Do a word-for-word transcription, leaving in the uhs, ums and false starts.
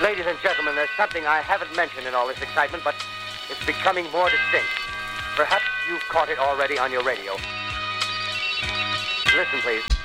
Ladies and gentlemen, there's something I haven't mentioned in all this excitement, but it's becoming more distinct. Perhaps you've caught it already on your radio. Listen, please.